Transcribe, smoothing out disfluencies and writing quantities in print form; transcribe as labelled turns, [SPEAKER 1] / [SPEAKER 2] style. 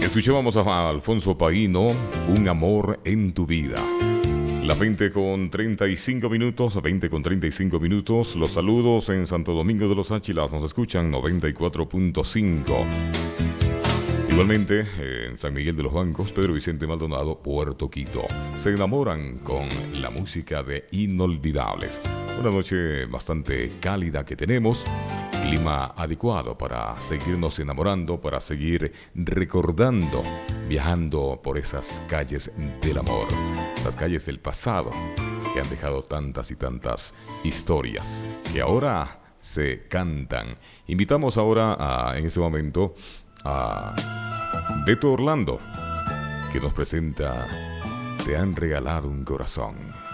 [SPEAKER 1] Escuchábamos a Alfonso Paíno, Un amor en tu vida. Las 20:35, 20:35. Los saludos en Santo Domingo de los Áchilas, nos escuchan 94.5. Igualmente en San Miguel de los Bancos, Pedro Vicente Maldonado, Puerto Quito. Se enamoran con la música de Inolvidables. Una noche bastante cálida que tenemos, clima adecuado para seguirnos enamorando, para seguir recordando, viajando por esas calles del amor, las calles del pasado que han dejado tantas y tantas historias que ahora se cantan. Invitamos ahora en este momento a Beto Orlando, que nos presenta Te han regalado un corazón.